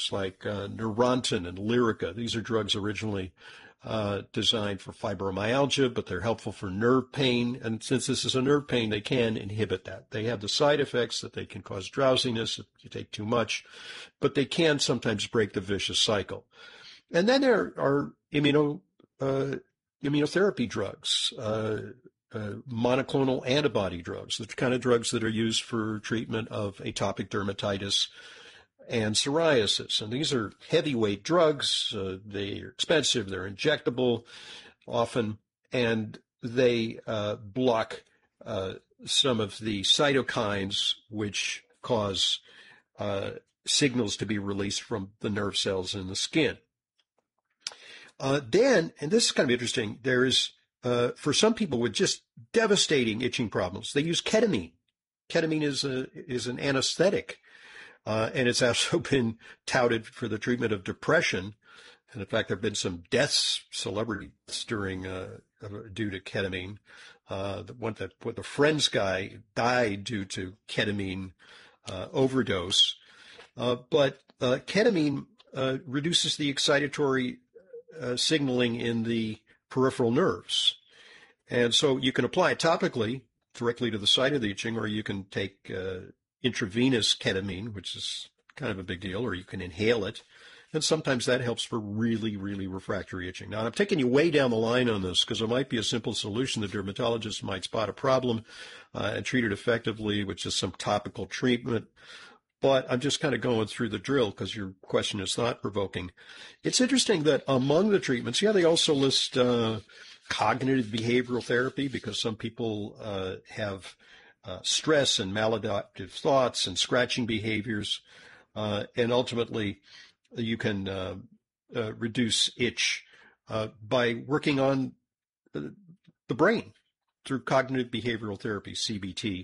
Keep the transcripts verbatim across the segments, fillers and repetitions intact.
drugs like uh, Neurontin and Lyrica. These are drugs originally uh, designed for fibromyalgia, but they're helpful for nerve pain. And since this is a nerve pain, they can inhibit that. They have the side effects that they can cause drowsiness if you take too much, but they can sometimes break the vicious cycle. And then there are immuno, uh, immunotherapy drugs, uh, uh, monoclonal antibody drugs, the kind of drugs that are used for treatment of atopic dermatitis and psoriasis. And these are heavyweight drugs. Uh, they're expensive. They're injectable often, and they uh, block uh, some of the cytokines which cause uh, signals to be released from the nerve cells in the skin. Uh, then, and this is kind of interesting, there is, uh, for some people with just devastating itching problems, they use ketamine. Ketamine is a, is an anesthetic, uh, and it's also been touted for the treatment of depression. And in fact, there have been some deaths, celebrities during, uh, due to ketamine. Uh, the one that, the Friends guy died due to ketamine, uh, overdose. Uh, but, uh, ketamine, uh, reduces the excitatory Uh, signaling in the peripheral nerves. And so you can apply it topically directly to the site of the itching, or you can take uh, intravenous ketamine, which is kind of a big deal, or you can inhale it. And sometimes that helps for really, really refractory itching. Now, I'm taking you way down the line on this because it might be a simple solution. The dermatologist might spot a problem uh, and treat it effectively with just some topical treatment. But I'm just kind of going through the drill because your question is thought-provoking. It's interesting that among the treatments, yeah, they also list uh, cognitive behavioral therapy because some people uh, have uh, stress and maladaptive thoughts and scratching behaviors. Uh, and ultimately, you can uh, uh, reduce itch uh, by working on the, the brain through cognitive behavioral therapy, C B T.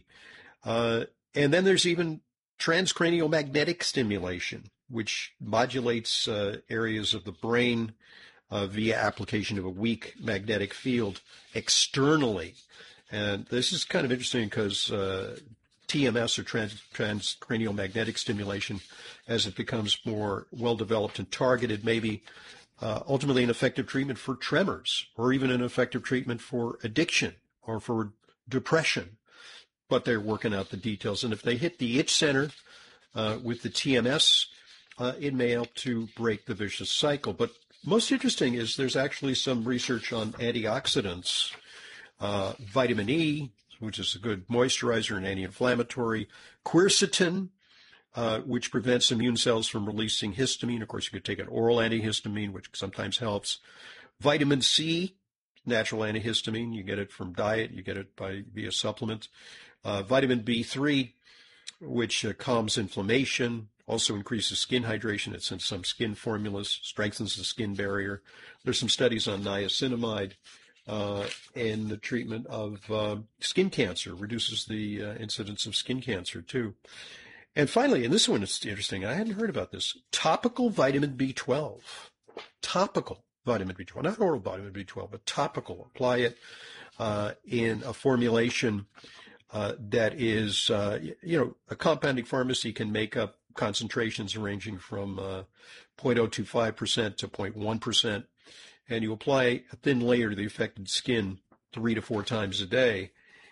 Uh, and then there's even transcranial magnetic stimulation, which modulates uh, areas of the brain uh, via application of a weak magnetic field externally. And this is kind of interesting because uh, T M S, or trans- transcranial magnetic stimulation, as it becomes more well-developed and targeted, maybe uh, ultimately an effective treatment for tremors, or even an effective treatment for addiction or for depression. But they're working out the details. And if they hit the itch center uh, with the T M S, uh, it may help to break the vicious cycle. But most interesting is there's actually some research on antioxidants, uh, vitamin E, which is a good moisturizer and anti-inflammatory, quercetin, uh, which prevents immune cells from releasing histamine. Of course, you could take an oral antihistamine, which sometimes helps. Vitamin C, natural antihistamine. You get it from diet. You get it by via supplement. Uh, vitamin B three, which uh, calms inflammation, also increases skin hydration. It's in some skin formulas, strengthens the skin barrier. There's some studies on niacinamide uh, in the treatment of uh, skin cancer, reduces the uh, incidence of skin cancer too. And finally, and this one is interesting, I hadn't heard about this, topical vitamin B twelve. Topical vitamin B twelve, not oral vitamin B twelve, but topical. Apply it uh, in a formulation uh, that is, uh, you know, a compounding pharmacy can make up concentrations ranging from uh, zero point zero two five percent to zero point one percent, and you apply a thin layer to the affected skin three to four times a day.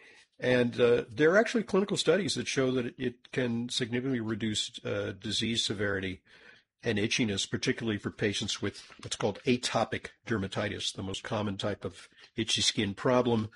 And uh, there are actually clinical studies that show that it can significantly reduce uh, disease severity and itchiness, particularly for patients with what's called atopic dermatitis, the most common type of itchy skin problem.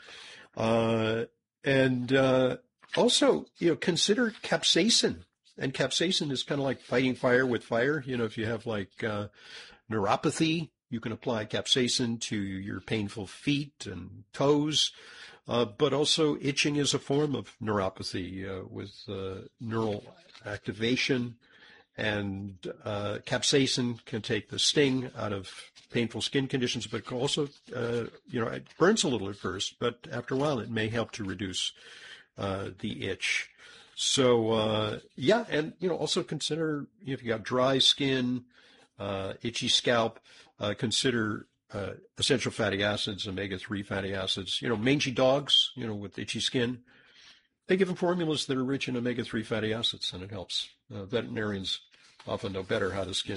Uh, and uh, also, you know, consider capsaicin. And capsaicin is kind of like fighting fire with fire. You know, if you have like uh, neuropathy, you can apply capsaicin to your painful feet and toes. Uh, but also itching is a form of neuropathy uh, with uh, neural activation. And uh, capsaicin can take the sting out of painful skin conditions, but can also, uh, you know, it burns a little at first, but after a while it may help to reduce uh, the itch. So, uh, yeah, and, you know, also consider, you know, if you got dry skin, uh, itchy scalp, uh, consider uh, essential fatty acids, omega three fatty acids. You know, mangy dogs, you know, with itchy skin, they give them formulas that are rich in omega three fatty acids, and it helps. Uh, veterinarians often know better how the skin